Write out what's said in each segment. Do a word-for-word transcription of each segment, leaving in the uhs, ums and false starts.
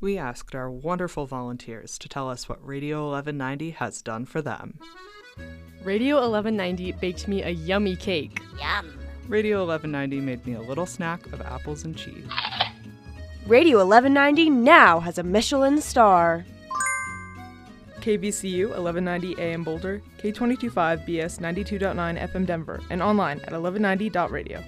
We asked our wonderful volunteers to tell us what Radio eleven ninety has done for them. Radio eleven ninety baked me a yummy cake. Yum. Radio eleven ninety made me a little snack of apples and cheese. Radio eleven ninety now has a Michelin star. K B C U eleven ninety A M Boulder, K two two five B S ninety-two point nine F M Denver, and online at eleven ninety dot radio.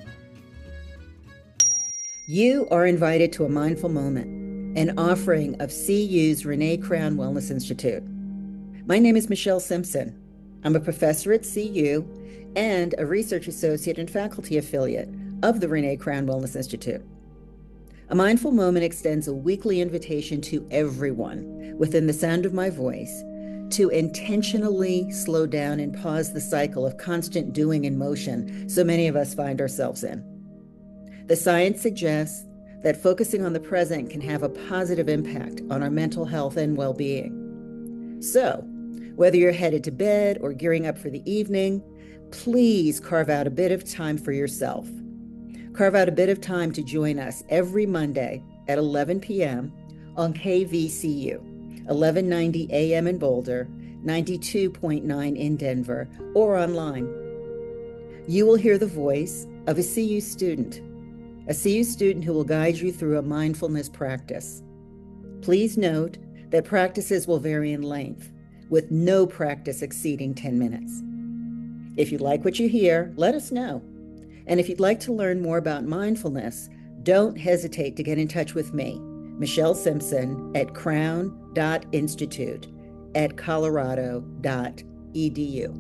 You are invited to a mindful moment, an offering of C U's Renee Crown Wellness Institute. My name is Michelle Simpson. I'm a professor at C U and a research associate and faculty affiliate of the Renee Crown Wellness Institute. A mindful moment extends a weekly invitation to everyone within the sound of my voice to intentionally slow down and pause the cycle of constant doing and motion so many of us find ourselves in. The science suggests that focusing on the present can have a positive impact on our mental health and well-being. So, whether you're headed to bed or gearing up for the evening, please carve out a bit of time for yourself. Carve out a bit of time to join us every Monday at eleven p.m. on K V C U, eleven ninety A M in Boulder, ninety-two point nine in Denver, or online. You will hear the voice of a C U student, a C U student who will guide you through a mindfulness practice. Please note that practices will vary in length, with no practice exceeding ten minutes. If you like what you hear, let us know. And if you'd like to learn more about mindfulness, don't hesitate to get in touch with me, Michelle Simpson, at crown dot institute at colorado dot e d u.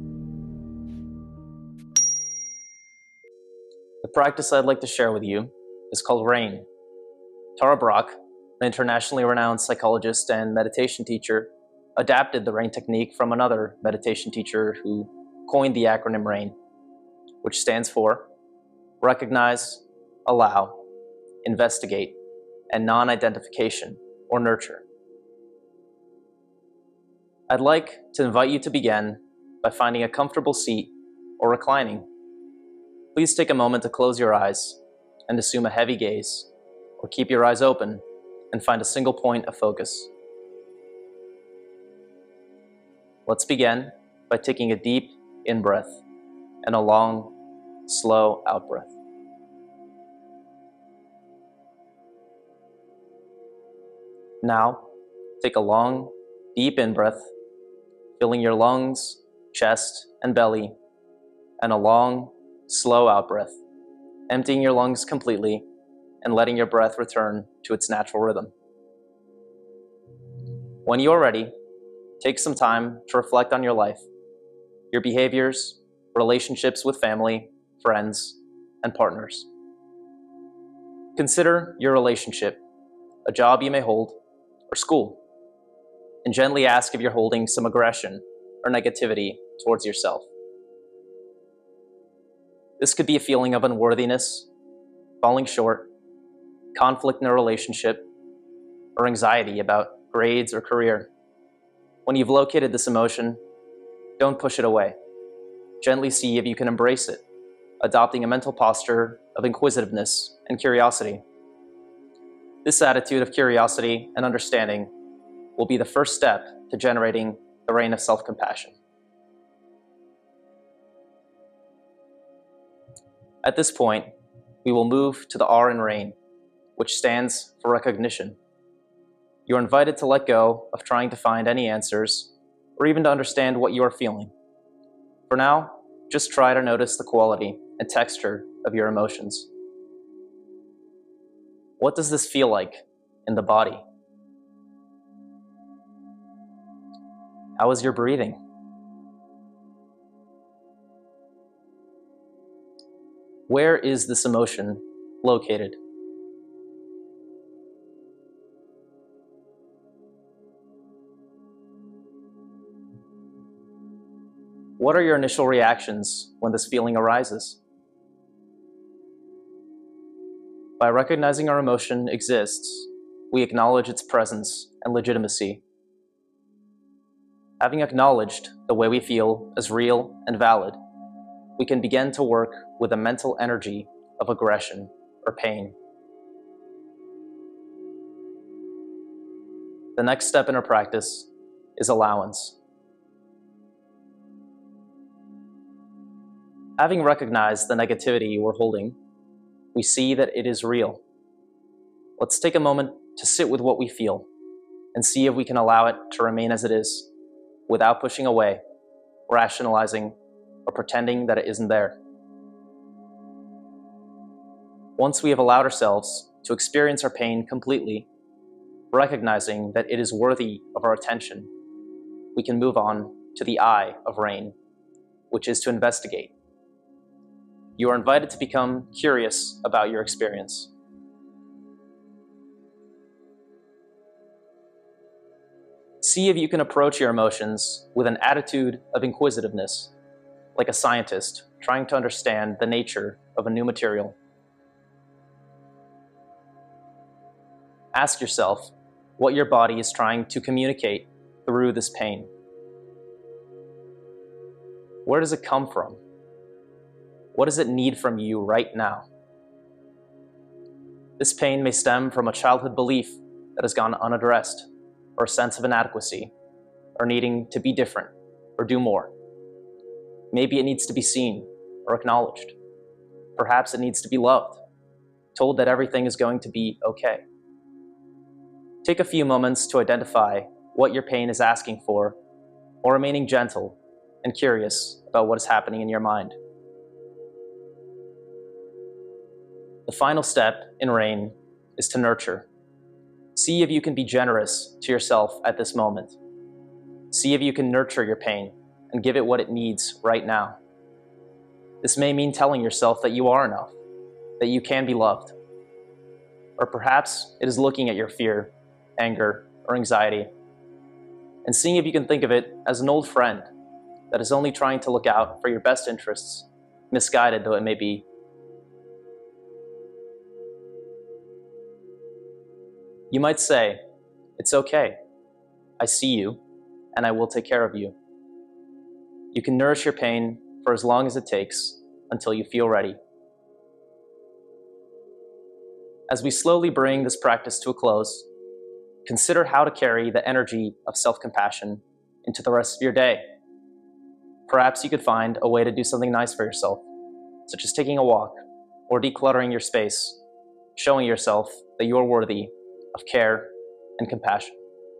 The practice I'd like to share with you is called RAIN. Tara Brach, an internationally renowned psychologist and meditation teacher, adapted the RAIN technique from another meditation teacher who coined the acronym RAIN, which stands for Recognize, Allow, Investigate, and Non-Identification or Nurture. I'd like to invite you to begin by finding a comfortable seat or reclining. Please take a moment to close your eyes and assume a heavy gaze, or keep your eyes open and find a single point of focus. Let's begin by taking a deep in-breath and a long, slow out-breath. Now, take a long, deep in-breath, filling your lungs, chest, and belly, and a long, slow out-breath, emptying your lungs completely and letting your breath return to its natural rhythm. When you are ready, take some time to reflect on your life, your behaviors, relationships with family, friends, and partners. Consider your relationship, a job you may hold, or school, and gently ask if you're holding some aggression or negativity towards yourself. This could be a feeling of unworthiness, falling short, conflict in a relationship, or anxiety about grades or career. When you've located this emotion, don't push it away. Gently see if you can embrace it, adopting a mental posture of inquisitiveness and curiosity. This attitude of curiosity and understanding will be the first step to generating the RAIN of self-compassion. At this point, we will move to the R in RAIN, which stands for recognition. You're invited to let go of trying to find any answers or even to understand what you are feeling. For now, just try to notice the quality and texture of your emotions. What does this feel like in the body? How is your breathing? Where is this emotion located? What are your initial reactions when this feeling arises? By recognizing our emotion exists, we acknowledge its presence and legitimacy. Having acknowledged the way we feel as real and valid, we can begin to work with a mental energy of aggression or pain. the next step in our practice is allowance. Having recognized the negativity we're holding, we see that it is real. Let's take a moment to sit with what we feel and see if we can allow it to remain as it is without pushing away, rationalizing, or pretending that it isn't there. Once we have allowed ourselves to experience our pain completely, recognizing that it is worthy of our attention, we can move on to the I of RAIN, which is to investigate. You are invited to become curious about your experience. See if you can approach your emotions with an attitude of inquisitiveness, like a scientist trying to understand the nature of a new material. Ask yourself what your body is trying to communicate through this pain. Where does it come from? What does it need from you right now? This pain may stem from a childhood belief that has gone unaddressed, or a sense of inadequacy, or needing to be different, or do more. Maybe it needs to be seen or acknowledged. Perhaps it needs to be loved, told that everything is going to be okay. Take a few moments to identify what your pain is asking for, while remaining gentle and curious about what is happening in your mind. The final step in RAIN is to nurture. See if you can be generous to yourself at this moment. See if you can nurture your pain and give it what it needs right now. This may mean telling yourself that you are enough, that you can be loved. Or perhaps it is looking at your fear, anger, or anxiety and seeing if you can think of it as an old friend that is only trying to look out for your best interests, misguided though it may be. You might say, "It's okay. I see you, and I will take care of you." You can nourish your pain for as long as it takes until you feel ready. As we slowly bring this practice to a close, consider how to carry the energy of self-compassion into the rest of your day. Perhaps you could find a way to do something nice for yourself, such as taking a walk or decluttering your space, showing yourself that you are worthy of care and compassion.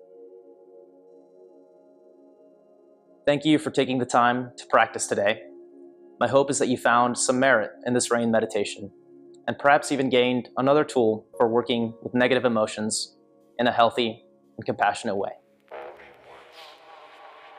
Thank you for taking the time to practice today. My hope is that you found some merit in this RAIN meditation, and perhaps even gained another tool for working with negative emotions in a healthy and compassionate way.